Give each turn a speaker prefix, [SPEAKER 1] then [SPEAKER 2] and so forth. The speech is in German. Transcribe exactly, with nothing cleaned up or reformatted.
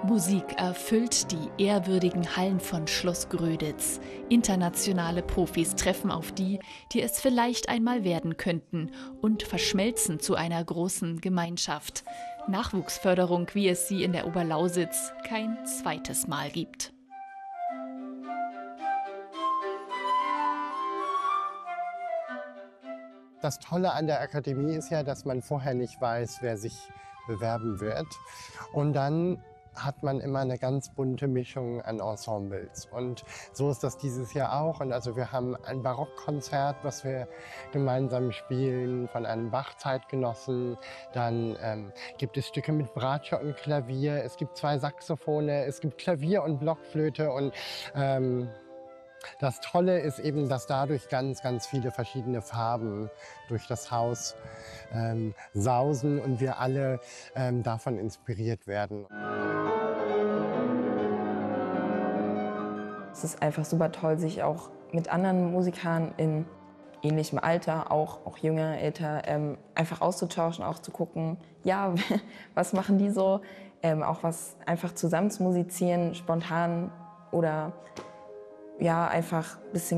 [SPEAKER 1] Musik erfüllt die ehrwürdigen Hallen von Schloss Gröditz. Internationale Profis treffen auf die, die es vielleicht einmal werden könnten und verschmelzen zu einer großen Gemeinschaft. Nachwuchsförderung, wie es sie in der Oberlausitz kein zweites Mal gibt.
[SPEAKER 2] Das Tolle an der Akademie ist ja, dass man vorher nicht weiß, wer sich bewerben wird. Und dann hat man immer eine ganz bunte Mischung an Ensembles. Und so ist das dieses Jahr auch. Und also wir haben ein Barockkonzert, was wir gemeinsam spielen, von einem Bach-Zeitgenossen. Dann ähm, gibt es Stücke mit Bratsche und Klavier. Es gibt zwei Saxophone, es gibt Klavier und Blockflöte. Und ähm, das Tolle ist eben, dass dadurch ganz, ganz viele verschiedene Farben durch das Haus ähm, sausen und wir alle ähm, davon inspiriert werden.
[SPEAKER 3] Es ist einfach super toll, sich auch mit anderen Musikern in ähnlichem Alter, auch, auch jünger, älter, ähm, einfach auszutauschen, auch zu gucken, ja, was machen die so, ähm, auch was einfach zusammen zu musizieren, spontan oder ja, einfach ein bisschen